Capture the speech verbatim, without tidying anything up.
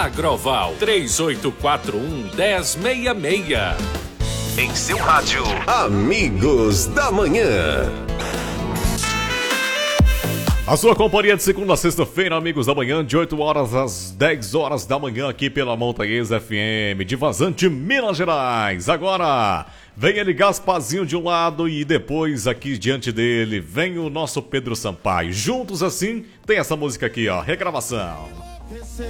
Agroval três oito quatro um, um zero seis seis. Em seu rádio, Amigos da Manhã. A sua companhia de segunda a sexta-feira, amigos da manhã, de oito horas às dez horas da manhã, aqui pela Montanhesa F M, de Vazante, Minas Gerais. Agora, vem ele Gasparzinho de um lado e depois aqui diante dele vem o nosso Pedro Sampaio. Juntos assim, tem essa música aqui, ó, regravação.